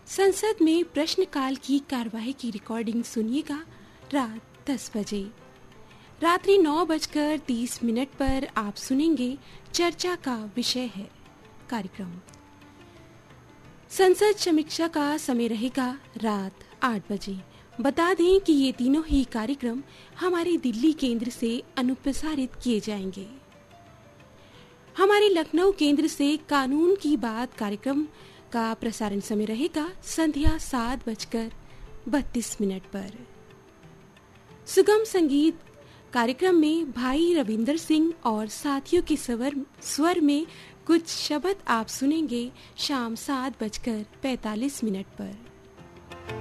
संसद में प्रश्नकाल की कार्यवाही की रिकॉर्डिंग सुनिएगा रात 10 बजे। रात्रि 9:30 पर आप सुनेंगे चर्चा का विषय है कार्यक्रम। संसद समीक्षा का समय रहेगा रात 8 बजे। बता दें कि ये तीनों ही कार्यक्रम हमारे दिल्ली केंद्र से अनुप्रसारित किए जाएंगे। हमारे लखनऊ केंद्र से कानून की बात कार्यक्रम का प्रसारण समय रहेगा संध्या 7:32 पर। सुगम संगीत कार्यक्रम में भाई रविंदर सिंह और साथियों के स्वर में कुछ शब्द आप सुनेंगे शाम 7:45 पर।